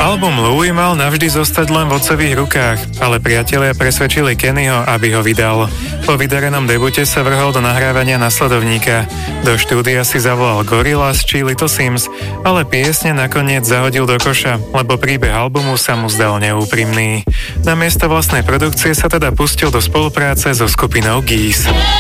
Album Louie mal navždy zostať len v otcových rukách, ale priatelia presvedčili Kennyho, aby ho vydal. Po vydarenom debute sa vrhol do nahrávania nasledovníka. Do štúdia si zavolal Gorillaz či Little Sims, ale piesne nakoniec zahodil do koša, lebo príbeh albumu sa mu zdal neúprimný. Namiesto vlastnej produkcie sa teda pustil do spolupráce so skupinou Geese.